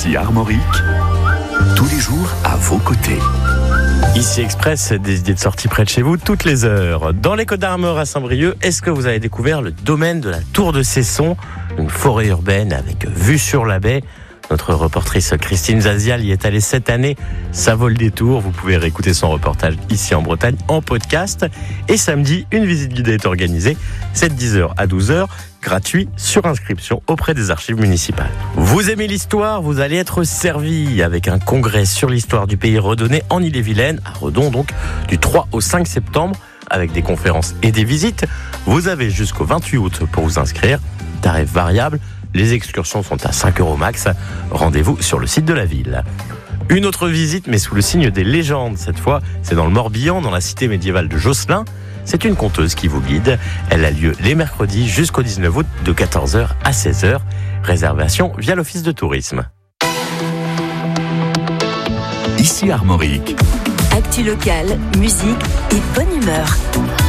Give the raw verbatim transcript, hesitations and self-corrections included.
Ici Armorique, tous les jours à vos côtés. Ici Express, des idées de sortie près de chez vous toutes les heures. Dans les Côtes d'Armor à Saint-Brieuc, est-ce que vous avez découvert le domaine de la Tour de Cesson, une forêt urbaine avec vue sur la baie? Notre reportrice Christine Zazial y est allée cette année. Ça vaut le détour. Vous pouvez réécouter son reportage ici en Bretagne en podcast. Et samedi, une visite guidée est organisée. C'est de dix heures à douze heures, gratuit sur inscription auprès des archives municipales. Vous aimez l'histoire, vous allez être servi avec un congrès sur l'histoire du pays redonné en Ille-et-Vilaine, à Redon donc, du trois au cinq septembre, avec des conférences et des visites. Vous avez jusqu'au vingt-huit août pour vous inscrire. Tarif variable. Les excursions sont à cinq euros max. Rendez-vous sur le site de la ville. Une autre visite, mais sous le signe des légendes. Cette fois, c'est dans le Morbihan, dans la cité médiévale de Josselin. C'est une conteuse qui vous guide. Elle a lieu les mercredis jusqu'au dix-neuf août de quatorze heures à seize heures. Réservation via l'office de tourisme. Ici Armorique. Actu locale, musique et bonne humeur.